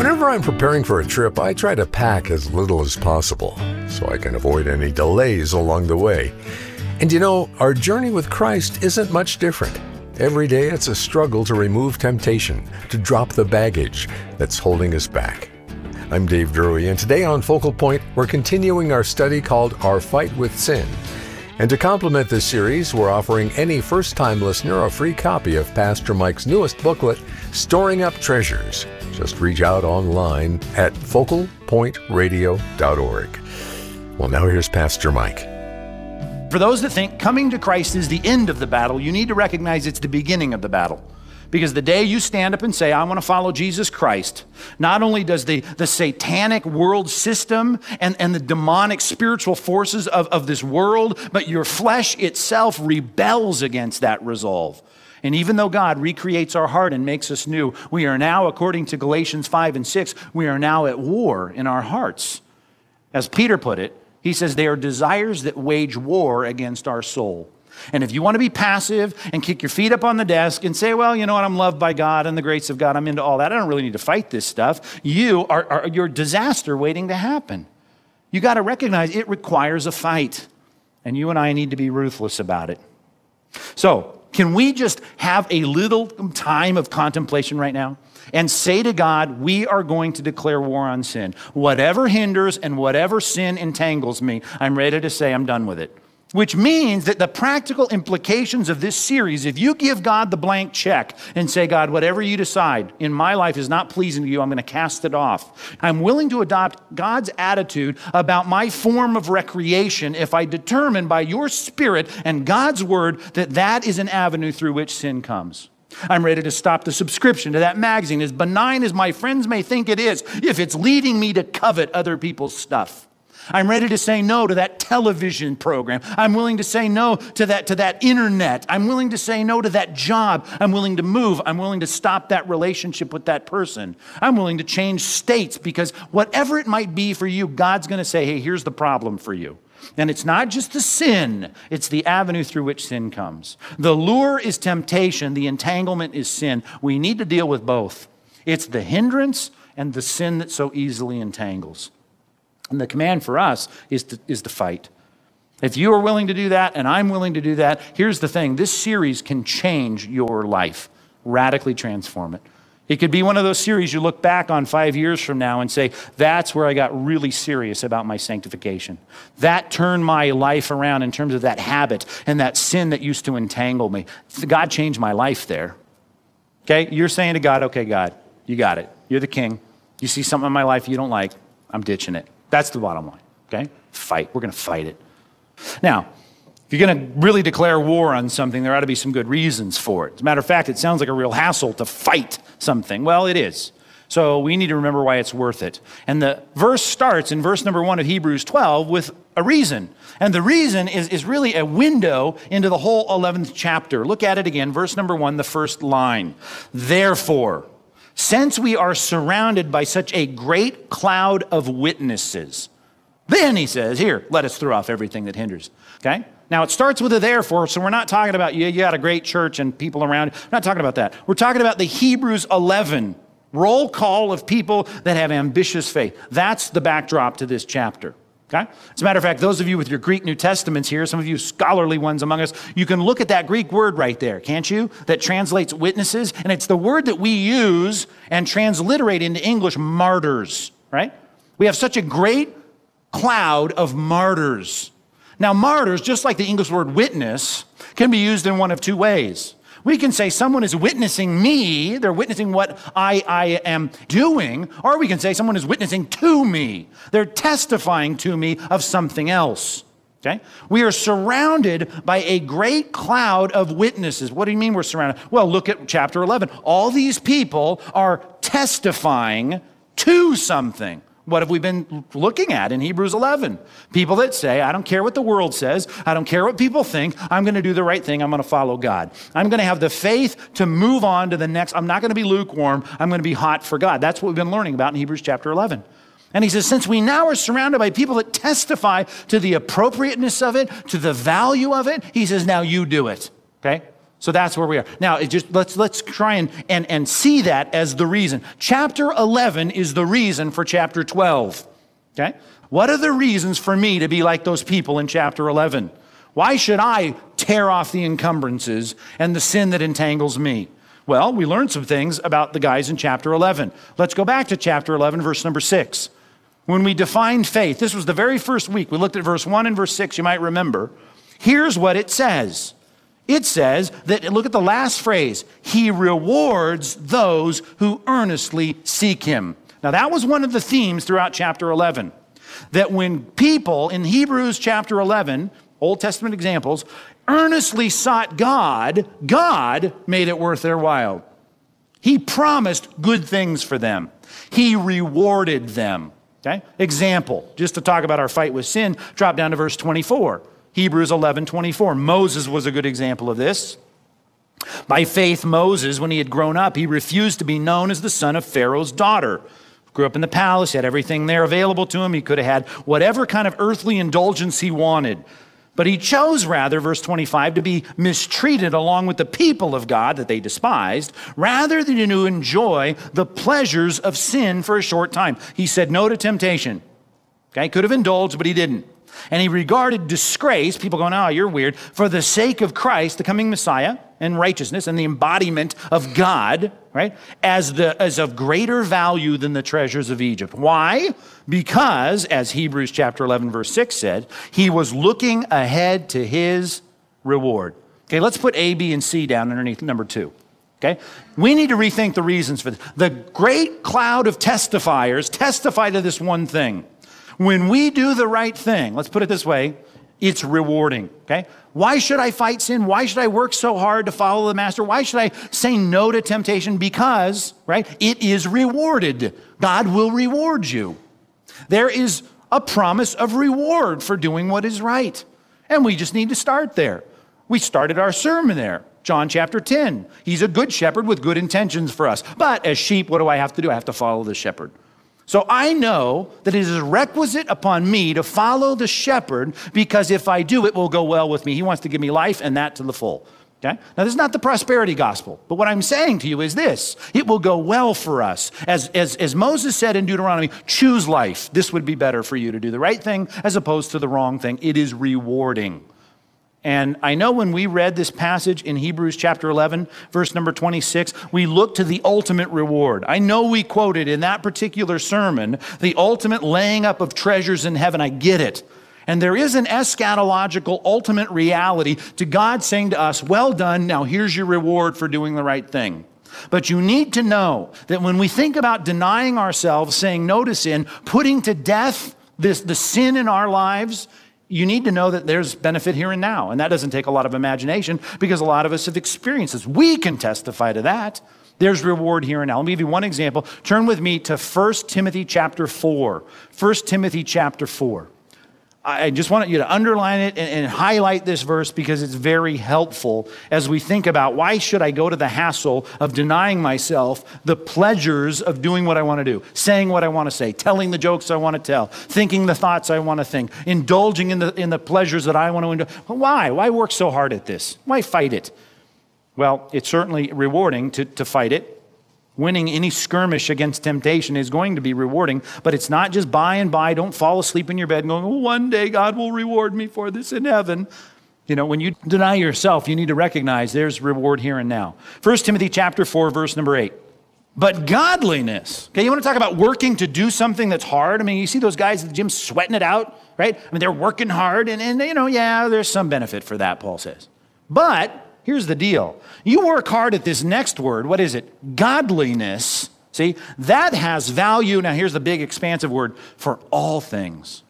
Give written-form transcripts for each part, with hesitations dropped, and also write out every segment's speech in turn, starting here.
Whenever I'm preparing for a trip, I try to pack as little as possible so I can avoid any delays along the way. And you know, our journey with Christ isn't much different. Every day it's a struggle to remove temptation, to drop the baggage that's holding us back. I'm Dave Drury, and today on Focal Point, we're continuing our study called Our Fight with Sin. And to complement this series, we're offering any first-time listener a free copy of Pastor Mike's newest booklet, Storing Up Treasures. Just reach out online at focalpointradio.org. Well, now here's Pastor Mike. For those that think coming to Christ is the end of the battle, you need to recognize it's the beginning of the battle. Because the day you stand up and say, I want to follow Jesus Christ, not only does the satanic world system and the demonic spiritual forces of this world, but your flesh itself rebels against that resolve. And even though God recreates our heart and makes us new, we are now, according to Galatians 5 and 6, we are now at war in our hearts. As Peter put it, he says they are desires that wage war against our soul. And if you want to be passive and kick your feet up on the desk and say, well, you know what, I'm loved by God and the grace of God, I'm into all that, I don't really need to fight this stuff, you're disaster waiting to happen. You got to recognize it requires a fight. And you and I need to be ruthless about it. So, can we just have a little time of contemplation right now and say to God, we are going to declare war on sin. Whatever hinders and whatever sin entangles me, I'm ready to say I'm done with it. Which means that the practical implications of this series, if you give God the blank check and say, God, whatever you decide in my life is not pleasing to you, I'm going to cast it off. I'm willing to adopt God's attitude about my form of recreation if I determine by your Spirit and God's word that that is an avenue through which sin comes. I'm ready to stop the subscription to that magazine, as benign as my friends may think it is, if it's leading me to covet other people's stuff. I'm ready to say no to that television program. I'm willing to say no to that internet. I'm willing to say no to that job. I'm willing to move. I'm willing to stop that relationship with that person. I'm willing to change states because whatever it might be for you, God's going to say, hey, here's the problem for you. And it's not just the sin, it's the avenue through which sin comes. The lure is temptation, the entanglement is sin. We need to deal with both. It's the hindrance and the sin that so easily entangles. And the command for us is to fight. If you are willing to do that and I'm willing to do that, here's the thing. This series can change your life, radically transform it. It could be one of those series you look back on 5 years from now and say, that's where I got really serious about my sanctification. That turned my life around in terms of that habit and that sin that used to entangle me. God changed my life there. Okay, you're saying to God, okay, God, you got it. You're the king. You see something in my life you don't like, I'm ditching it. That's the bottom line, okay? Fight. We're going to fight it. Now, if you're going to really declare war on something, there ought to be some good reasons for it. As a matter of fact, it sounds like a real hassle to fight something. Well, it is. So we need to remember why it's worth it. And the verse starts in verse number 1 of Hebrews 12 with a reason. And the reason is really a window into the whole 11th chapter. Look at it again, verse number 1, the first line. Therefore, since we are surrounded by such a great cloud of witnesses, then he says, here, let us throw off everything that hinders. Okay? Now it starts with a therefore, so we're not talking about you got a great church and people around. We're not talking about that. We're talking about the Hebrews 11 roll call of people that have ambitious faith. That's the backdrop to this chapter. Okay? As a matter of fact, those of you with your Greek New Testaments here, some of you scholarly ones among us, you can look at that Greek word right there, can't you? That translates witnesses, and it's the word that we use and transliterate into English, martyrs, right? We have such a great cloud of martyrs. Now, martyrs, just like the English word witness, can be used in one of two ways. We can say someone is witnessing me, they're witnessing what I am doing, or we can say someone is witnessing to me. They're testifying to me of something else. Okay? We are surrounded by a great cloud of witnesses. What do you mean we're surrounded? Well, look at chapter 11. All these people are testifying to something. What have we been looking at in Hebrews 11? People that say, I don't care what the world says. I don't care what people think. I'm going to do the right thing. I'm going to follow God. I'm going to have the faith to move on to the next. I'm not going to be lukewarm. I'm going to be hot for God. That's what we've been learning about in Hebrews chapter 11. And he says, since we now are surrounded by people that testify to the appropriateness of it, to the value of it, he says, now you do it. Okay? So that's where we are. Now, let's try and see that as the reason. Chapter 11 is the reason for chapter 12. Okay? What are the reasons for me to be like those people in chapter 11? Why should I tear off the encumbrances and the sin that entangles me? Well, we learned some things about the guys in chapter 11. Let's go back to chapter 11, verse number 6. When we defined faith, this was the very first week. We looked at verse 1 and verse 6, you might remember. Here's what it says. It says that, look at the last phrase, he rewards those who earnestly seek him. Now that was one of the themes throughout chapter 11. That when people in Hebrews chapter 11, Old Testament examples, earnestly sought God, God made it worth their while. He promised good things for them. He rewarded them. Okay? Example, just to talk about our fight with sin, drop down to verse 24. Hebrews 11:24. Moses was a good example of this. By faith, Moses, when he had grown up, he refused to be known as the son of Pharaoh's daughter. Grew up in the palace, he had everything there available to him. He could have had whatever kind of earthly indulgence he wanted. But he chose rather, verse 25, to be mistreated along with the people of God that they despised, rather than to enjoy the pleasures of sin for a short time. He said no to temptation. Okay, could have indulged, but he didn't. And he regarded disgrace, people going, oh, you're weird, for the sake of Christ, the coming Messiah, and righteousness, and the embodiment of God, right, as of greater value than the treasures of Egypt. Why? Because, as Hebrews chapter 11, verse 6 said, he was looking ahead to his reward. Okay, let's put A, B, and C down underneath number 2. Okay? We need to rethink the reasons for this. The great cloud of testifiers testify to this one thing. When we do the right thing, let's put it this way, it's rewarding, okay? Why should I fight sin? Why should I work so hard to follow the master? Why should I say no to temptation? Because, right, it is rewarded. God will reward you. There is a promise of reward for doing what is right. And we just need to start there. We started our sermon there. John chapter 10. He's a good shepherd with good intentions for us. But as sheep, what do I have to do? I have to follow the shepherd. So I know that it is requisite upon me to follow the shepherd, because if I do, it will go well with me. He wants to give me life, and that to the full. Okay? Now, this is not the prosperity gospel, but what I'm saying to you is this. It will go well for us. As Moses said in Deuteronomy, choose life. This would be better for you to do the right thing as opposed to the wrong thing. It is rewarding. And I know when we read this passage in Hebrews chapter 11, verse number 26, we look to the ultimate reward. I know we quoted in that particular sermon the ultimate laying up of treasures in heaven. I get it. And there is an eschatological ultimate reality to God saying to us, well done, now here's your reward for doing the right thing. But you need to know that when we think about denying ourselves, saying no to sin, putting to death the sin in our lives, you need to know that there's benefit here and now. And that doesn't take a lot of imagination, because a lot of us have experienced this. We can testify to that. There's reward here and now. Let me give you one example. Turn with me to 1 Timothy chapter 4. 1 Timothy chapter 4. I just want you to underline it and highlight this verse, because it's very helpful as we think about why should I go to the hassle of denying myself the pleasures of doing what I want to do, saying what I want to say, telling the jokes I want to tell, thinking the thoughts I want to think, indulging in the pleasures that I want to indulge. Why? Why work so hard at this? Why fight it? Well, it's certainly rewarding to fight it. Winning any skirmish against temptation is going to be rewarding, but it's not just by and by. Don't fall asleep in your bed going, oh, one day God will reward me for this in heaven. You know, when you deny yourself, you need to recognize there's reward here and now. 1 Timothy chapter 4, verse number 8. But godliness, okay, you want to talk about working to do something that's hard? I mean, you see those guys at the gym sweating it out, right? I mean, they're working hard, and you know, yeah, there's some benefit for that, Paul says. But here's the deal. You work hard at this next word. What is it? Godliness. See, that has value. Now, here's the big expansive word, for all things.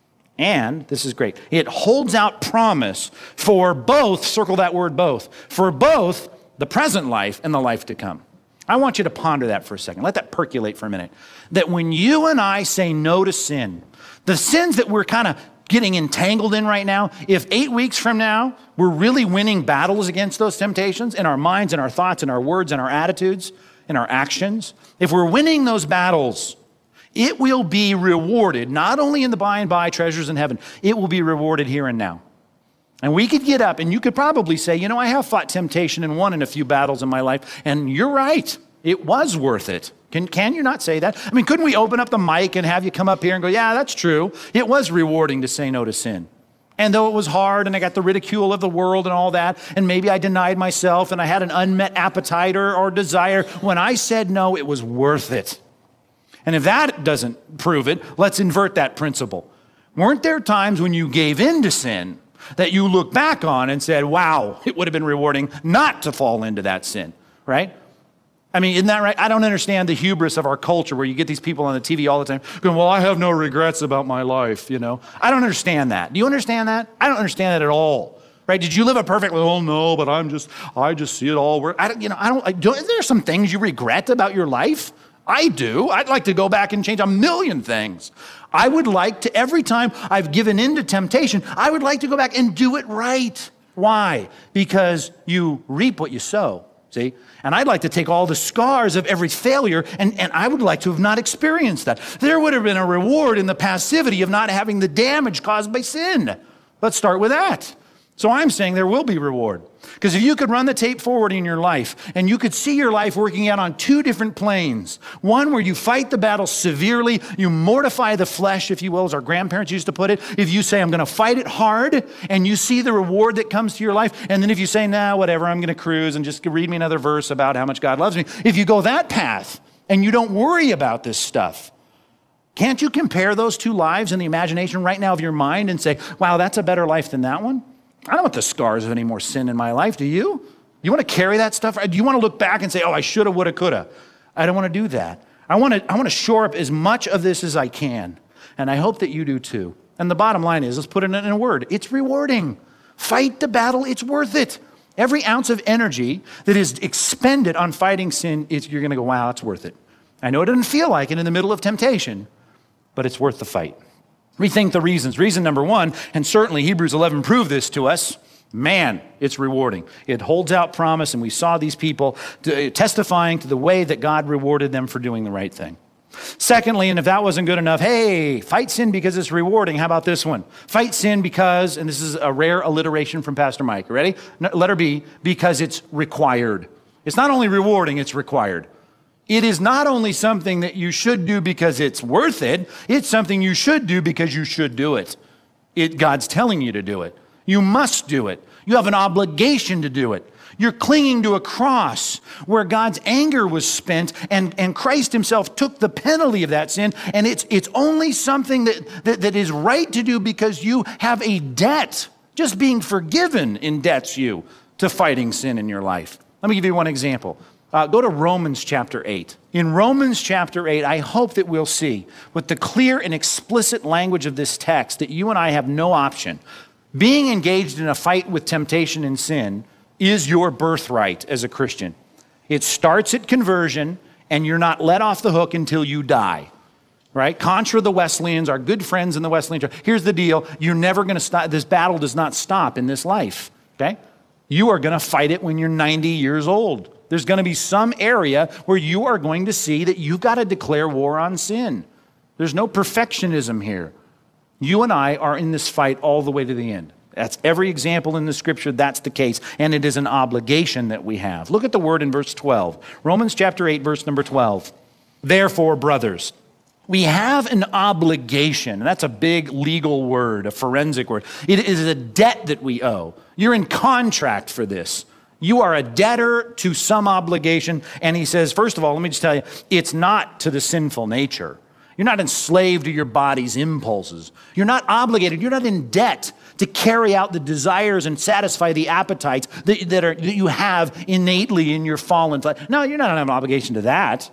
And, this is great, it holds out promise for both, circle that word both, for both the present life and the life to come. I want you to ponder that for a second. Let that percolate for a minute. That when you and I say no to sin, the sins that we're kind of getting entangled in right now, if 8 weeks from now, we're really winning battles against those temptations in our minds and our thoughts and our words and our attitudes and our actions, if we're winning those battles, it will be rewarded, not only in the by and by treasures in heaven, it will be rewarded here and now. And we could get up and you could probably say, you know, I have fought temptation and won in a few battles in my life. And you're right. It was worth it. Can you not say that? I mean, couldn't we open up the mic and have you come up here and go, yeah, that's true. It was rewarding to say no to sin. And though it was hard and I got the ridicule of the world and all that, and maybe I denied myself and I had an unmet appetite or desire, when I said no, it was worth it. And if that doesn't prove it, let's invert that principle. Weren't there times when you gave in to sin that you look back on and said, wow, it would have been rewarding not to fall into that sin, right? I mean, isn't that right? I don't understand the hubris of our culture where you get these people on the TV all the time going, well, I have no regrets about my life, you know. I don't understand that. Do you understand that? I don't understand that at all, right? Did you live a perfect life? Oh, no, but I just see it all work. Is there some things you regret about your life? I do. I'd like to go back and change a million things. I would like to, every time I've given in to temptation, I would like to go back and do it right. Why? Because you reap what you sow, see? And I'd like to take all the scars of every failure, and I would like to have not experienced that. There would have been a reward in the passivity of not having the damage caused by sin. Let's start with that. So I'm saying there will be reward. Because if you could run the tape forward in your life and you could see your life working out on two different planes, one where you fight the battle severely, you mortify the flesh, if you will, as our grandparents used to put it. If you say, I'm going to fight it hard, and you see the reward that comes to your life, and then if you say, nah, whatever, I'm going to cruise and just read me another verse about how much God loves me. If you go that path and you don't worry about this stuff, can't you compare those two lives in the imagination right now of your mind and say, wow, that's a better life than that one? I don't want the scars of any more sin in my life. Do you? You want to carry that stuff? Do you want to look back and say, oh, I shoulda, woulda, coulda? I don't want to do that. I want to shore up as much of this as I can. And I hope that you do too. And the bottom line is, let's put it in a word. It's rewarding. Fight the battle. It's worth it. Every ounce of energy that is expended on fighting sin, you're going to go, wow, it's worth it. I know it doesn't feel like it in the middle of temptation, but it's worth the fight. Rethink the reasons. Reason number one, and certainly Hebrews 11 proved this to us, man, it's rewarding. It holds out promise, and we saw these people testifying to the way that God rewarded them for doing the right thing. Secondly, and if that wasn't good enough, hey, fight sin because it's rewarding. How about this one? Fight sin because, and this is a rare alliteration from Pastor Mike. Ready? Letter B, because it's required. It's not only rewarding, it's required. It is not only something that you should do because it's worth it, it's something you should do because you should do it. God's telling you to do it. You must do it. You have an obligation to do it. You're clinging to a cross where God's anger was spent and Christ himself took the penalty of that sin, and it's only something that is right to do because you have a debt. Just being forgiven indebts you to fighting sin in your life. Let me give you one example. Go to Romans chapter 8. In Romans chapter 8, I hope that we'll see with the clear and explicit language of this text that you and I have no option. Being engaged in a fight with temptation and sin is your birthright as a Christian. It starts at conversion, and you're not let off the hook until you die. Right? Contra the Wesleyans, our good friends in the Wesleyan Church. Here's the deal. You're never going to stop. This battle does not stop in this life. Okay? You are going to fight it when you're 90 years old. There's going to be some area where you are going to see that you've got to declare war on sin. There's no perfectionism here. You and I are in this fight all the way to the end. That's every example in the scripture, that's the case. And it is an obligation that we have. Look at the word in verse 12. Romans chapter 8, verse number 12. Therefore, brothers, we have an obligation. That's a big legal word, a forensic word. It is a debt that we owe. You're in contract for this. You are a debtor to some obligation. And he says, first of all, let me just tell you, it's not to the sinful nature. You're not enslaved to your body's impulses. You're not obligated. You're not in debt to carry out the desires and satisfy the appetites that you have innately in your fallen flesh. No, you're not under an obligation to that,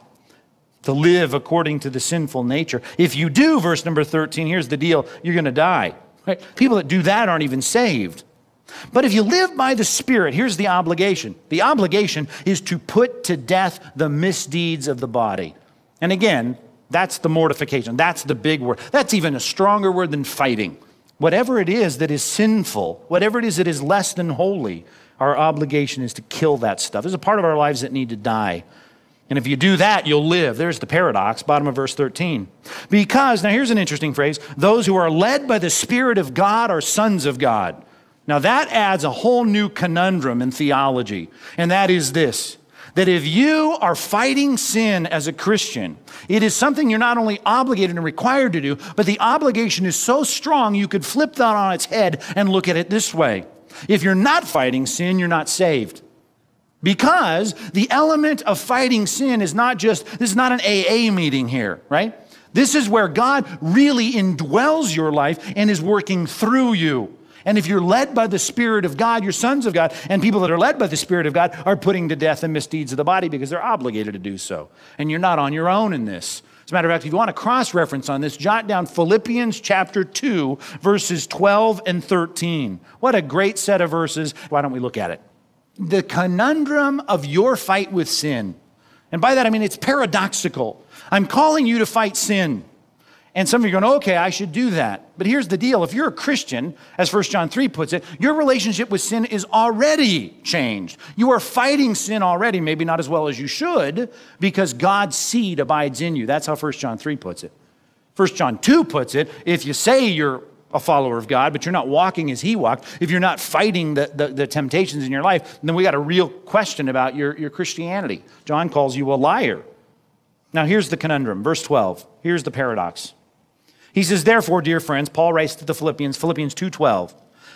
to live according to the sinful nature. If you do, verse number 13, here's the deal, you're going to die. Right? People that do that aren't even saved. But if you live by the Spirit, here's the obligation. The obligation is to put to death the misdeeds of the body. And again, that's the mortification. That's the big word. That's even a stronger word than fighting. Whatever it is that is sinful, whatever it is that is less than holy, our obligation is to kill that stuff. There's a part of our lives that need to die. And if you do that, you'll live. There's the paradox, bottom of verse 13. Because, now here's an interesting phrase, those who are led by the Spirit of God are sons of God. Now that adds a whole new conundrum in theology, and that is this, that if you are fighting sin as a Christian, it is something you're not only obligated and required to do, but the obligation is so strong you could flip that on its head and look at it this way. If you're not fighting sin, you're not saved. Because the element of fighting sin is not just, this is not an AA meeting here, right? This is where God really indwells your life and is working through you. And if you're led by the Spirit of God, you're sons of God, and people that are led by the Spirit of God are putting to death the misdeeds of the body because they're obligated to do so. And you're not on your own in this. As a matter of fact, if you want a cross-reference on this, jot down Philippians chapter 2, verses 12 and 13. What a great set of verses. Why don't we look at it? The conundrum of your fight with sin. And by that, I mean it's paradoxical. I'm calling you to fight sin. And some of you are going, okay, I should do that. But here's the deal. If you're a Christian, as 1 John 3 puts it, your relationship with sin is already changed. You are fighting sin already, maybe not as well as you should, because God's seed abides in you. That's how 1 John 3 puts it. 1 John 2 puts it, if you say you're a follower of God, but you're not walking as he walked, if you're not fighting the temptations in your life, then we got a real question about your Christianity. John calls you a liar. Now here's the conundrum, verse 12. Here's the paradox. He says, therefore, dear friends, Paul writes to the Philippians 2:12,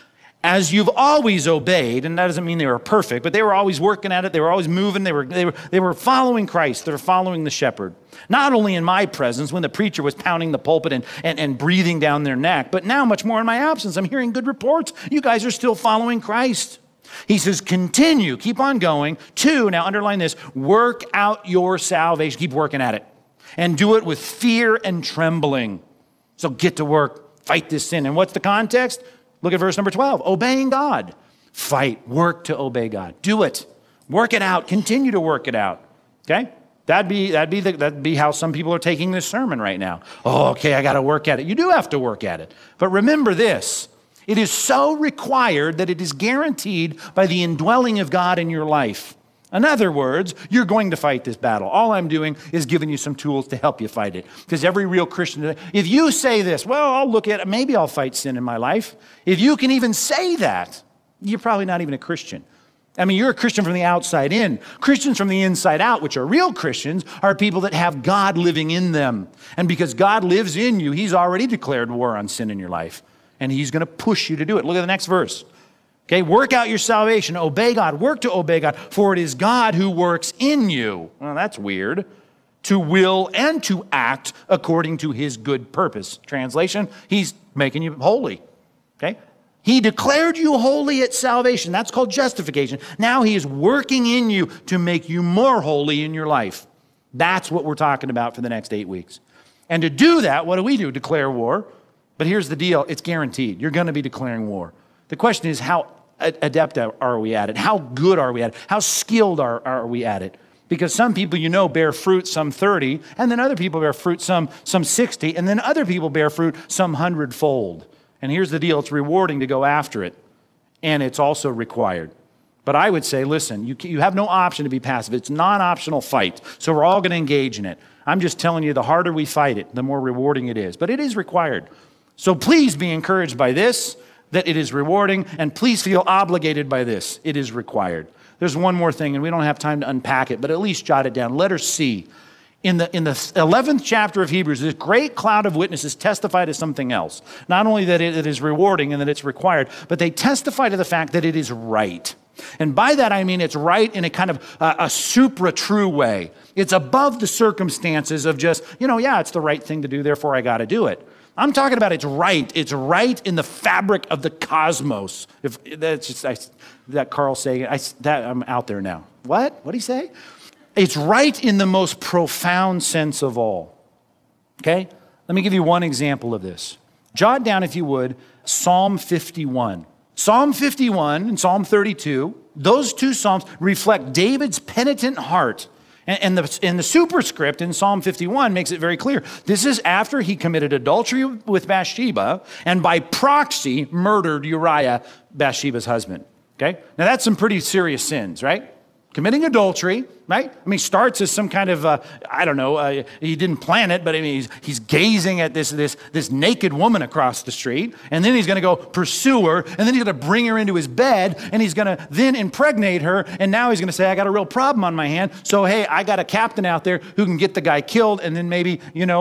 as you've always obeyed, and that doesn't mean they were perfect, but they were always working at it, they were always moving, they were following Christ, they were following the shepherd. Not only in my presence, when the preacher was pounding the pulpit and breathing down their neck, but now much more in my absence. I'm hearing good reports. You guys are still following Christ. He says, continue, keep on going. 2, now underline this, work out your salvation. Keep working at it. And do it with fear and trembling. So get to work, fight this sin. And what's the context? Look at verse number 12, obeying God. Fight, work to obey God. Do it. Work it out. Continue to work it out. Okay? That'd be how some people are taking this sermon right now. Oh, okay, I got to work at it. You do have to work at it. But remember this, it is so required that it is guaranteed by the indwelling of God in your life. In other words, you're going to fight this battle. All I'm doing is giving you some tools to help you fight it. Because every real Christian, if you say this, well, I'll look at it, maybe I'll fight sin in my life. If you can even say that, you're probably not even a Christian. I mean, you're a Christian from the outside in. Christians from the inside out, which are real Christians, are people that have God living in them. And because God lives in you, he's already declared war on sin in your life. And he's going to push you to do it. Look at the next verse. Okay, work out your salvation, obey God, work to obey God, for it is God who works in you. Well, that's weird. To will and to act according to his good purpose. Translation, he's making you holy. Okay? He declared you holy at salvation. That's called justification. Now he is working in you to make you more holy in your life. That's what we're talking about for the next 8 weeks. And to do that, what do? Declare war. But here's the deal. It's guaranteed. You're going to be declaring war. The question is, how adept are we at it? How good are we at it? How skilled are we at it? Because some people, bear fruit some 30, and then other people bear fruit some 60, and then other people bear fruit some 100-fold. And here's the deal. It's rewarding to go after it, and it's also required. But I would say, listen, you have no option to be passive. It's a non-optional fight, so we're all going to engage in it. I'm just telling you, the harder we fight it, the more rewarding it is. But it is required. So please be encouraged by this, that it is rewarding, and please feel obligated by this. It is required. There's one more thing, and we don't have time to unpack it, but at least jot it down. Letter C. In the 11th chapter of Hebrews, this great cloud of witnesses testify to something else. Not only that it is rewarding and that it's required, but they testify to the fact that it is right. And by that, I mean it's right in a kind of a supra-true way. It's above the circumstances of just, it's the right thing to do, therefore I got to do it. I'm talking about it's right. It's right in the fabric of the cosmos. If that's just that Carl saying, I'm out there now. What? What'd he say? It's right in the most profound sense of all. Okay? Let me give you one example of this. Jot down, if you would, Psalm 51. Psalm 51 and Psalm 32, those two psalms reflect David's penitent heart. And the superscript in Psalm 51 makes it very clear. This is after he committed adultery with Bathsheba and by proxy murdered Uriah, Bathsheba's husband. Okay? Now that's some pretty serious sins, right? committing adultery, right? I mean, starts as some kind of, he didn't plan it, but I mean, he's gazing at this naked woman across the street, and then he's going to go pursue her, and then he's going to bring her into his bed, and he's going to then impregnate her, and now he's going to say, I got a real problem on my hand, so hey, I got a captain out there who can get the guy killed, and then maybe,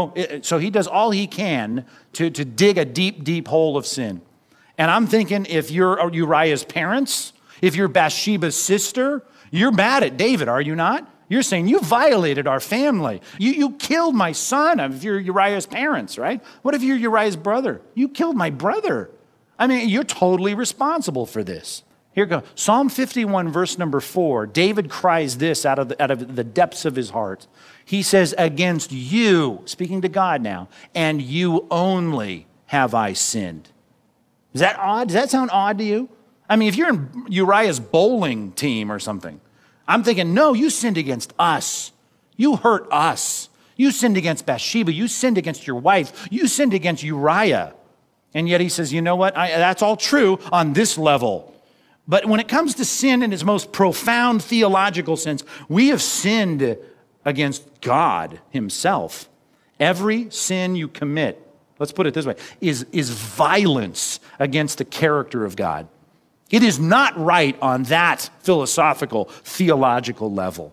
so he does all he can to dig a deep, deep hole of sin. And I'm thinking, if you're Uriah's parents, if you're Bathsheba's sister, you're mad at David, are you not? You're saying, you violated our family. You killed my son if you're Uriah's parents, right? What if you're Uriah's brother? You killed my brother. I mean, you're totally responsible for this. Here goes. Psalm 51, verse number 4. David cries this out of the depths of his heart. He says, against you, speaking to God now, and you only have I sinned. Is that odd? Does that sound odd to you? I mean, if you're in Uriah's bowling team or something, I'm thinking, no, you sinned against us. You hurt us. You sinned against Bathsheba. You sinned against your wife. You sinned against Uriah. And yet he says, you know what? That's all true on this level. But when it comes to sin in its most profound theological sense, we have sinned against God himself. Every sin you commit, let's put it this way, is violence against the character of God. It is not right on that philosophical, theological level.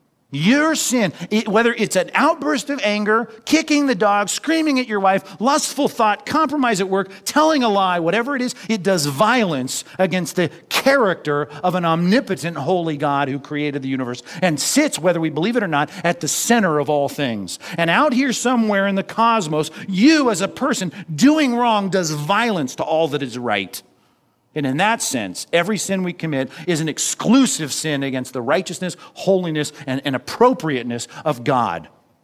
Your sin, whether it's an outburst of anger, kicking the dog, screaming at your wife, lustful thought, compromise at work, telling a lie, whatever it is, it does violence against the character of an omnipotent, holy God who created the universe and sits, whether we believe it or not, at the center of all things. And out here somewhere in the cosmos, you as a person doing wrong does violence to all that is right. And in that sense, every sin we commit is an exclusive sin against the righteousness, holiness, and appropriateness of God.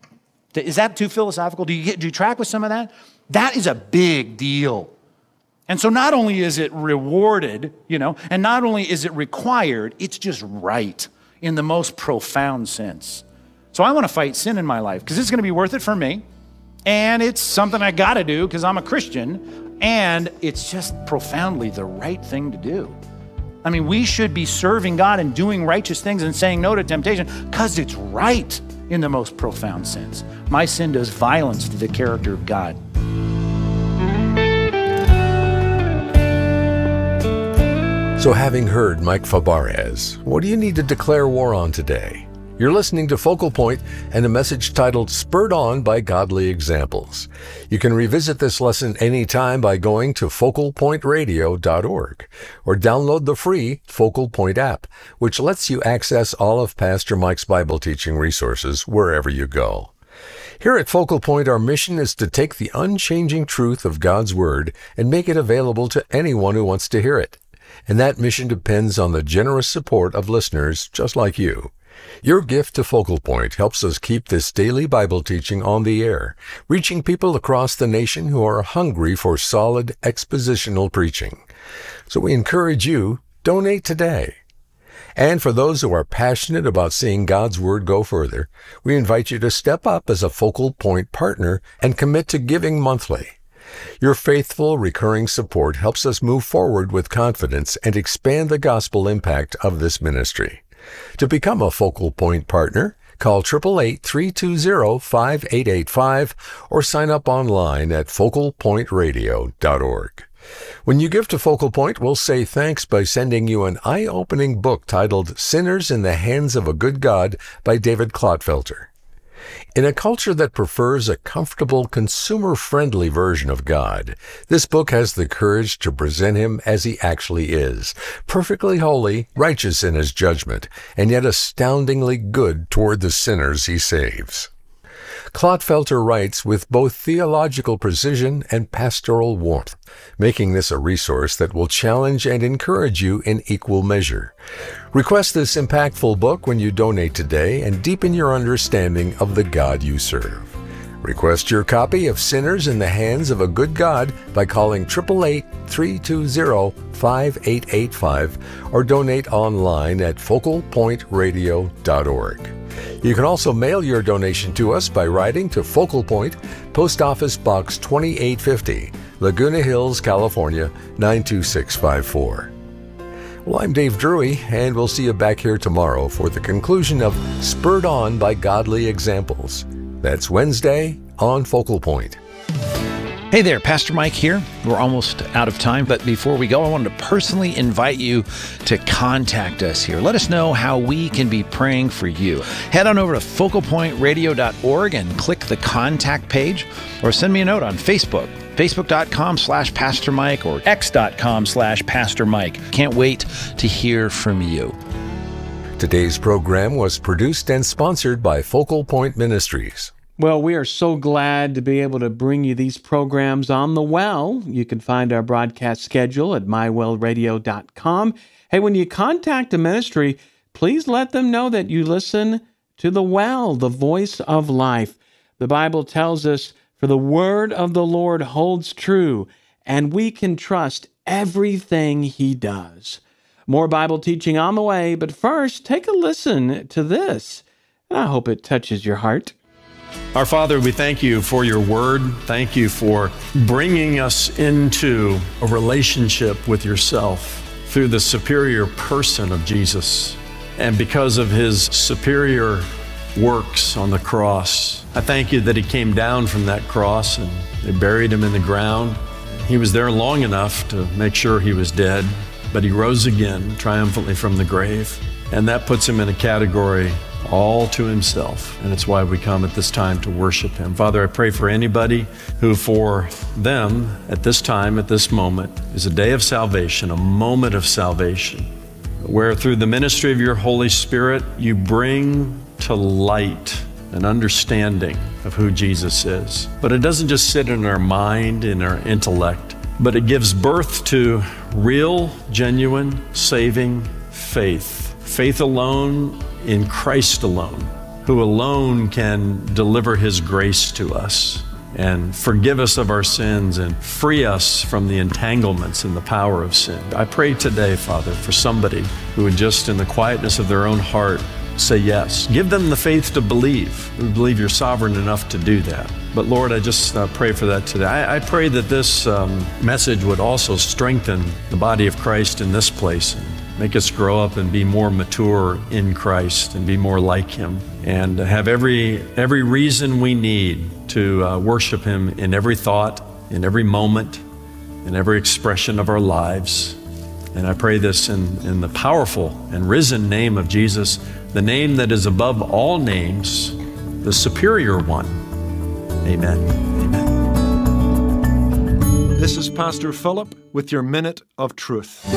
Is that too philosophical? Do you track with some of that? That is a big deal. And so not only is it rewarded, and not only is it required, it's just right in the most profound sense. So I want to fight sin in my life because it's going to be worth it for me. And it's something I got to do because I'm a Christian. And it's just profoundly the right thing to do. I mean, we should be serving God and doing righteous things and saying no to temptation because it's right in the most profound sense. My sin does violence to the character of God. So having heard Mike Fabarez, what do you need to declare war on today? You're listening to Focal Point and a message titled Spurred On by Godly Examples. You can revisit this lesson anytime by going to focalpointradio.org or download the free Focal Point app, which lets you access all of Pastor Mike's Bible teaching resources wherever you go. Here at Focal Point, our mission is to take the unchanging truth of God's Word and make it available to anyone who wants to hear it. And that mission depends on the generous support of listeners just like you. Your gift to Focal Point helps us keep this daily Bible teaching on the air, reaching people across the nation who are hungry for solid expositional preaching. So we encourage you, donate today. And for those who are passionate about seeing God's Word go further, we invite you to step up as a Focal Point partner and commit to giving monthly. Your faithful, recurring support helps us move forward with confidence and expand the gospel impact of this ministry. To become a Focal Point partner, call 888-320-5885 or sign up online at focalpointradio.org. When you give to Focal Point, we'll say thanks by sending you an eye-opening book titled Sinners in the Hands of a Good God by David Clotfelter. In a culture that prefers a comfortable, consumer-friendly version of God, this book has the courage to present him as he actually is, perfectly holy, righteous in his judgment, and yet astoundingly good toward the sinners he saves. Clotfelter writes with both theological precision and pastoral warmth, making this a resource that will challenge and encourage you in equal measure. Request this impactful book when you donate today and deepen your understanding of the God you serve. Request your copy of Sinners in the Hands of a Good God by calling 888-320-5885 or donate online at focalpointradio.org. You can also mail your donation to us by writing to Focal Point, Post Office Box 2850, Laguna Hills, California, 92654. Well, I'm Dave Drury, and we'll see you back here tomorrow for the conclusion of Spurred On by Godly Examples. That's Wednesday on Focal Point. Hey there, Pastor Mike here. We're almost out of time, but before we go, I wanted to personally invite you to contact us here. Let us know how we can be praying for you. Head on over to focalpointradio.org and click the contact page, or send me a note on Facebook, facebook.com/Pastor Mike or x.com/Pastor Mike. Can't wait to hear from you. Today's program was produced and sponsored by Focal Point Ministries. Well, we are so glad to be able to bring you these programs on the Well. You can find our broadcast schedule at mywellradio.com. Hey, when you contact a ministry, please let them know that you listen to the Well, the voice of life. The Bible tells us, "For the word of the Lord holds true, and we can trust everything He does." More Bible teaching on the way, but first, take a listen to this, and I hope it touches your heart. Our Father, we thank you for your word. Thank you for bringing us into a relationship with yourself through the superior person of Jesus. And because of his superior works on the cross, I thank you that he came down from that cross and they buried him in the ground. He was there long enough to make sure he was dead, but he rose again triumphantly from the grave. And that puts him in a category all to himself. And it's why we come at this time to worship him. Father, I pray for anybody who for them at this time, at this moment, is a day of salvation, a moment of salvation, where through the ministry of your Holy Spirit, you bring to light an understanding of who Jesus is. But it doesn't just sit in our mind, in our intellect, but it gives birth to real, genuine, saving faith. Faith alone in Christ alone, who alone can deliver his grace to us and forgive us of our sins and free us from the entanglements and the power of sin. I pray today, Father, for somebody who would just in the quietness of their own heart say yes. Give them the faith to believe. We believe you're sovereign enough to do that. But Lord, I just pray for that today. I pray that this message would also strengthen the body of Christ in this place and make us grow up and be more mature in Christ and be more like him and have every reason we need to worship him in every thought, in every moment, in every expression of our lives. And I pray this in the powerful and risen name of Jesus, the name that is above all names, the superior one. Amen. Amen. This is Pastor Philip with your Minute of Truth.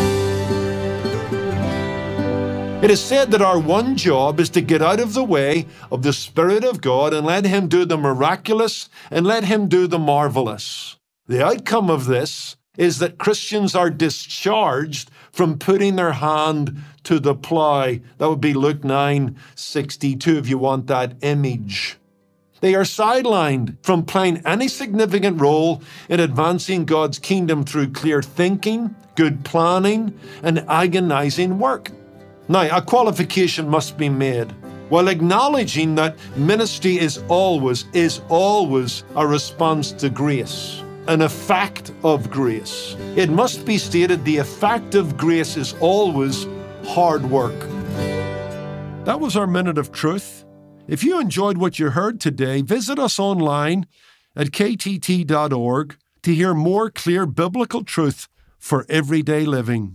It is said that our one job is to get out of the way of the Spirit of God and let him do the miraculous and let him do the marvelous. The outcome of this is that Christians are discharged from putting their hand to the plow. That would be Luke 9:62 if you want that image. They are sidelined from playing any significant role in advancing God's kingdom through clear thinking, good planning, and agonizing work. Now, a qualification must be made. While acknowledging that ministry is always a response to grace, an effect of grace, it must be stated the effect of grace is always hard work. That was our Minute of Truth. If you enjoyed what you heard today, visit us online at ktt.org to hear more clear biblical truth for everyday living.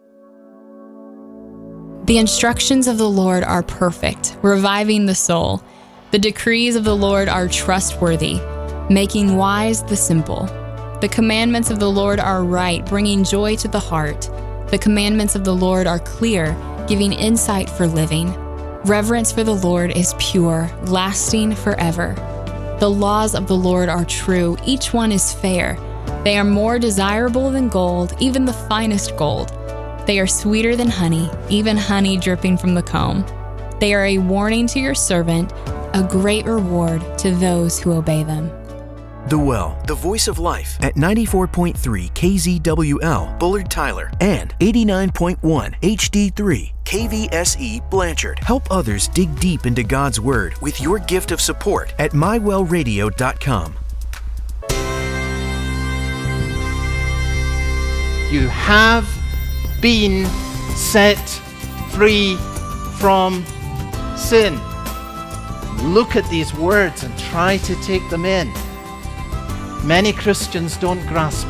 The instructions of the Lord are perfect, reviving the soul. The decrees of the Lord are trustworthy, making wise the simple. The commandments of the Lord are right, bringing joy to the heart. The commandments of the Lord are clear, giving insight for living. Reverence for the Lord is pure, lasting forever. The laws of the Lord are true, each one is fair. They are more desirable than gold, even the finest gold. They are sweeter than honey, even honey dripping from the comb. They are a warning to your servant, a great reward to those who obey them. The Well, the voice of life at 94.3 KZWL, Bullard Tyler, and 89.1 HD3 KVSE Blanchard. Help others dig deep into God's Word with your gift of support at mywellradio.com. You have been set free from sin. Look at these words and try to take them in. Many Christians don't grasp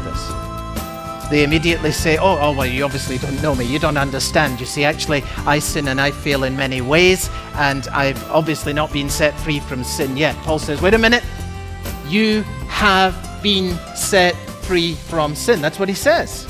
this. They immediately say, oh, well, you obviously don't know me. You don't understand. You see, actually, I sin and I fail in many ways, and I've obviously not been set free from sin yet. Paul says, wait a minute. You have been set free from sin. That's what he says.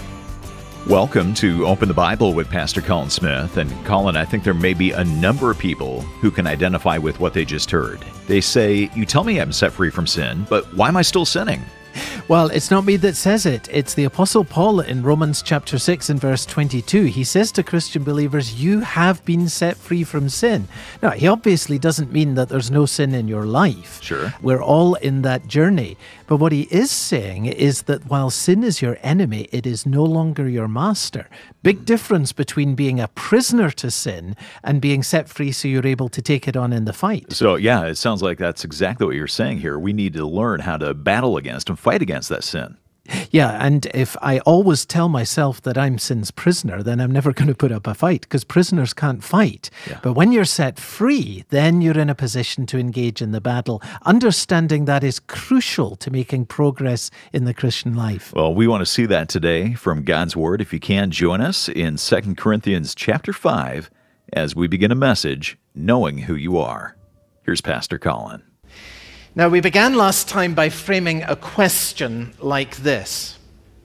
Welcome to Open the Bible with Pastor Colin Smith. And Colin, I think there may be a number of people who can identify with what they just heard. They say, you tell me I'm set free from sin, but why am I still sinning? Well, it's not me that says it. It's the Apostle Paul in Romans chapter 6 and verse 22. He says to Christian believers, you have been set free from sin. Now, he obviously doesn't mean that there's no sin in your life. Sure. We're all in that journey. But what he is saying is that while sin is your enemy, it is no longer your master. Big difference between being a prisoner to sin and being set free so you're able to take it on in the fight. So, yeah, it sounds like that's exactly what you're saying here. We need to learn how to battle against and fight against that sin. Yeah, and if I always tell myself that I'm sin's prisoner, then I'm never going to put up a fight, because prisoners can't fight. Yeah. But when you're set free, then you're in a position to engage in the battle. Understanding that is crucial to making progress in the Christian life. Well, we want to see that today from God's Word. If you can, join us in 2 Corinthians chapter 5 as we begin a message, Knowing Who You Are. Here's Pastor Colin. Now, we began last time by framing a question like this.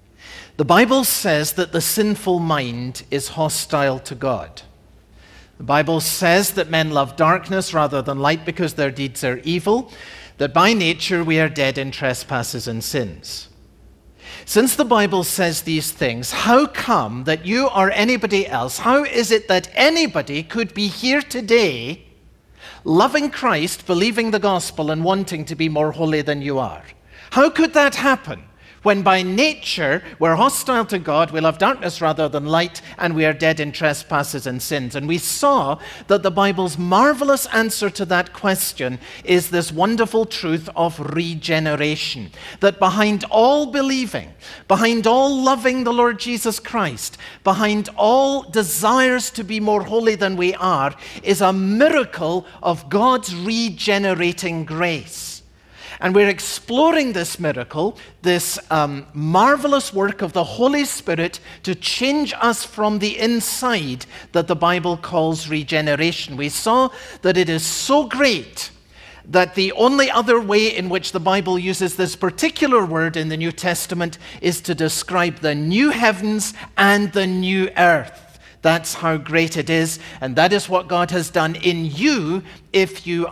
The Bible says that the sinful mind is hostile to God. The Bible says that men love darkness rather than light because their deeds are evil, that by nature we are dead in trespasses and sins. Since the Bible says these things, how come that you or anybody else, how is it that anybody could be here today loving Christ, believing the gospel, and wanting to be more holy than you are? How could that happen when by nature we're hostile to God, we love darkness rather than light, and we are dead in trespasses and sins? And we saw that the Bible's marvelous answer to that question is this wonderful truth of regeneration. That behind all believing, behind all loving the Lord Jesus Christ, behind all desires to be more holy than we are, is a miracle of God's regenerating grace. And we're exploring this miracle, this marvelous work of the Holy Spirit to change us from the inside that the Bible calls regeneration. We saw that it is so great that the only other way in which the Bible uses this particular word in the New Testament is to describe the new heavens and the new earth. That's how great it is, and that is what God has done in you if you